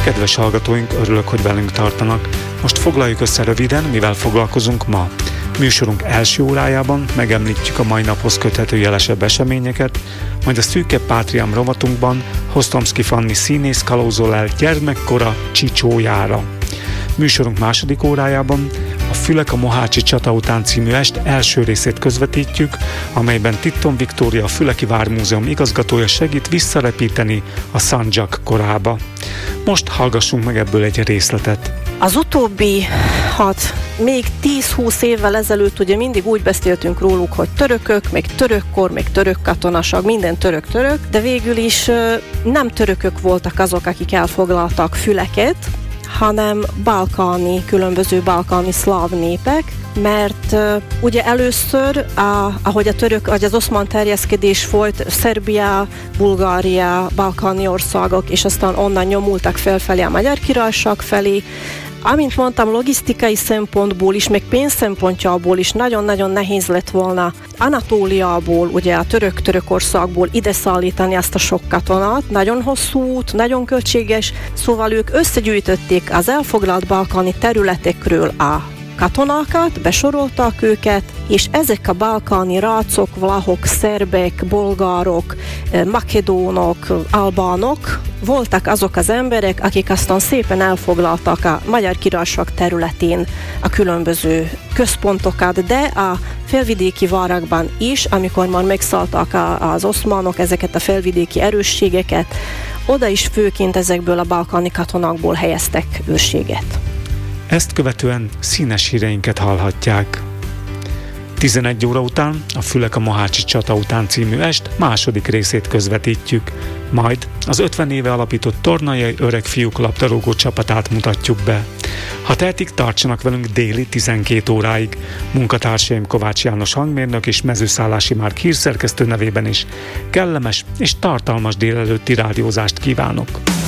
Kedves hallgatóink, örülök, hogy velünk tartanak. Most foglaljuk össze röviden, mivel foglalkozunk ma. Műsorunk első órájában megemlítjük a mai naphoz köthető jelesebb eseményeket, majd a szűkebb Pátriám rovatunkban Hostomszky Fanni színész kalauzol el gyermekkora csicsójára. Műsorunk második órájában a Fülek a Mohácsi csata után című est első részét közvetítjük, amelyben Titton Viktória, a Füleki Vármúzeum igazgatója segít visszarepíteni a szandzsak korába. Most hallgassunk meg ebből egy részletet. Az utóbbi még 10-20 évvel ezelőtt ugye mindig úgy beszéltünk róluk, hogy törökök, még törökkor, még török katonaság, minden török, de végül is nem törökök voltak azok, akik elfoglaltak Füleket, hanem különböző balkáni szláv népek, mert ugye először, ahogy az oszmán terjeszkedés folyt, Szerbia, Bulgária, balkáni országok, és aztán onnan nyomultak felfelé a Magyar Királyság felé. Amint mondtam, logisztikai szempontból is, meg pénz szempontjából is nagyon-nagyon nehéz lett volna Anatóliából, ugye a Törökországból ide szállítani azt a sok katonát. Nagyon hosszú út, nagyon költséges, szóval ők összegyűjtötték az elfoglalt balkáni területekről a katonákat, besorolták őket, és ezek a balkáni rácok, vlachok, szerbek, bolgárok, makedónok, albánok voltak azok az emberek, akik aztán szépen elfoglaltak a Magyar Királyság területén a különböző központokat, de a felvidéki várakban is, amikor már megszálltak az oszmánok ezeket a felvidéki erősségeket, oda is főként ezekből a balkáni katonákból helyeztek őrséget. Ezt követően színes híreinket hallhatják. 11 óra után a Fülek a Mohácsi csata után című est második részét közvetítjük, majd az 50 éve alapított Tornajai Öreg Fiúk labdarúgó csapatát mutatjuk be. Ha tehetik, tartsanak velünk déli 12 óráig. Munkatársaim Kovács János hangmérnök és Mezőszállási Márk hírszerkesztő nevében is kellemes és tartalmas délelőtti rádiózást kívánok.